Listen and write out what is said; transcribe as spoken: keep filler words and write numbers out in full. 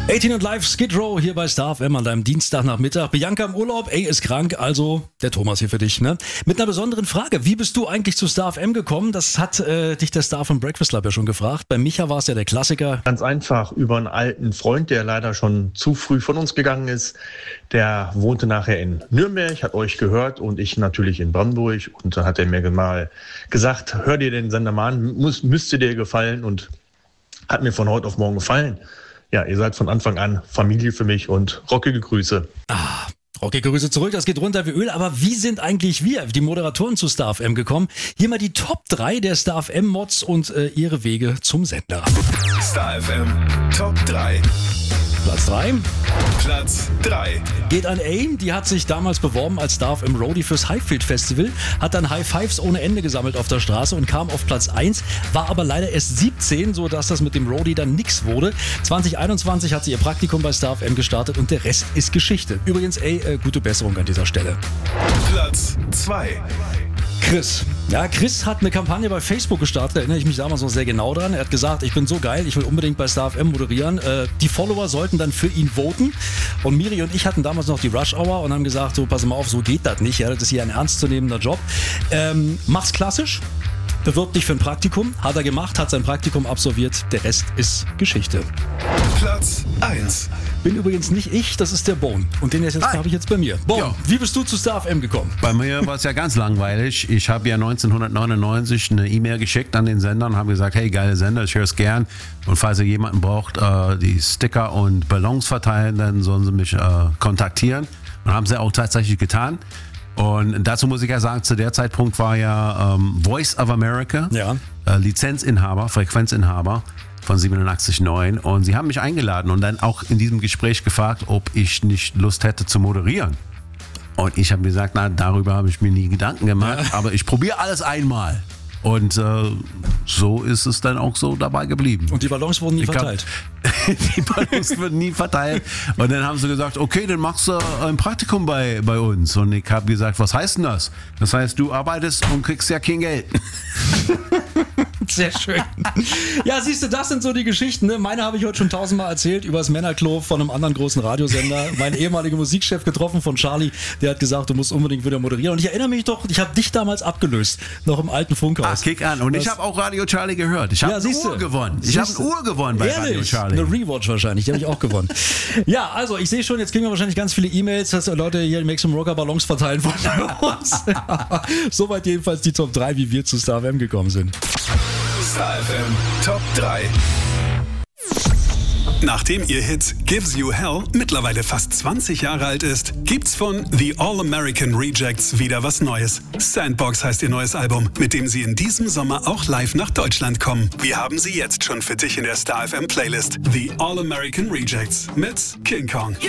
achtzehn und Live Skid Row hier bei Star F M an deinem Dienstagnachmittag. Bianca im Urlaub, ey, ist krank, also der Thomas hier für dich, ne? Mit einer besonderen Frage. Wie bist du eigentlich zu Star F M gekommen? Das hat äh, dich der Star vom Breakfast Club ja schon gefragt. Bei Micha war es ja der Klassiker. Ganz einfach über einen alten Freund, der leider schon zu früh von uns gegangen ist. Der wohnte nachher in Nürnberg, hat euch gehört und ich natürlich in Brandenburg. Und da hat er mir mal gesagt, hör dir den Sender mal an, muss, müsste dir gefallen, und hat mir von heute auf morgen gefallen. Ja, ihr seid von Anfang an Familie für mich und rockige Grüße. Ah, rockige Grüße zurück, das geht runter wie Öl. Aber wie sind eigentlich wir, die Moderatoren, zu Star F M gekommen? Hier mal die Top drei der Star F M-Mods und äh, ihre Wege zum Sender. Star F M Top drei. Platz drei. Platz drei. Geht an AIM, die hat sich damals beworben als Star F M Roadie fürs Highfield Festival, hat dann High Fives ohne Ende gesammelt auf der Straße und kam auf Platz eins, war aber leider erst siebzehn, sodass das mit dem Roadie dann nix wurde. zwanzig einundzwanzig hat sie ihr Praktikum bei Star F M gestartet und der Rest ist Geschichte. Übrigens, ey, äh, gute Besserung an dieser Stelle. Platz zwei. Chris. Ja, Chris hat eine Kampagne bei Facebook gestartet, da erinnere ich mich damals noch sehr genau dran. Er hat gesagt, ich bin so geil, ich will unbedingt bei Star F M moderieren. Äh, die Follower sollten dann für ihn voten. Und Miri und ich hatten damals noch die Rush Hour und haben gesagt, so pass mal auf, so geht das nicht. Ja, das ist hier ein ernstzunehmender Job. Ähm, mach's klassisch. Bewirb dich für ein Praktikum. Hat er gemacht, hat sein Praktikum absolviert. Der Rest ist Geschichte. Platz eins. Bin übrigens nicht ich, das ist der Bone. Und den jetzt habe ich jetzt bei mir. Bone, Ja. wie bist du zu Star F M gekommen? Bei mir war es ja ganz langweilig. Ich habe ja neunzehnhundertneunundneunzig eine E-Mail geschickt an den Sender und habe gesagt, hey, geile Sender, ich höre es gern. Und falls ihr jemanden braucht, äh, die Sticker und Ballons verteilen, dann sollen sie mich äh, kontaktieren. Und haben sie auch tatsächlich getan. Und dazu muss ich ja sagen, zu der Zeitpunkt war ja ähm, Voice of America, Ja. äh, Lizenzinhaber, Frequenzinhaber von siebenundachtzig Komma neun, und sie haben mich eingeladen und dann auch in diesem Gespräch gefragt, ob ich nicht Lust hätte zu moderieren. Und ich habe gesagt, na, darüber habe ich mir nie Gedanken gemacht, Ja. aber ich probiere alles einmal. Und äh, so ist es dann auch so dabei geblieben. Und die Ballons wurden nie Ich glaub, verteilt. Die Ballons wurden nie verteilt. Und dann haben sie gesagt, okay, dann machst du ein Praktikum bei, bei uns. Und ich habe gesagt, was heißt denn das? Das heißt, du arbeitest und kriegst ja kein Geld. Sehr schön. Ja, siehst du, das sind so die Geschichten. Ne? Meine habe ich heute schon tausendmal erzählt über das Männerklo von einem anderen großen Radiosender. Mein ehemaliger Musikchef getroffen von Charlie, der hat gesagt, du musst unbedingt wieder moderieren. Und ich erinnere mich doch, ich habe dich damals abgelöst, noch im alten Funkhaus. Ach, kick an. Und Das- ich habe auch Radio Charlie gehört. Ich habe Ja, eine siehst du. Uhr gewonnen. Ich habe Siehst eine du. Uhr gewonnen bei Radio Ehrlich? Charlie. Eine Rewatch wahrscheinlich, die habe ich auch gewonnen. Ja, also ich sehe schon, jetzt kriegen wir wahrscheinlich ganz viele E-Mails, dass Leute hier Make Some Rocker Ballons verteilen wollen bei uns. Soweit jedenfalls die Top drei, wie wir zu Star F M gekommen sind. Star F M Top drei. Nachdem ihr Hit Gives You Hell mittlerweile fast zwanzig Jahre alt ist, gibt's von The All-American Rejects wieder was Neues. Sandbox heißt ihr neues Album, mit dem sie in diesem Sommer auch live nach Deutschland kommen. Wir haben sie jetzt schon für dich in der Star F M Playlist. The All-American Rejects mit King Kong.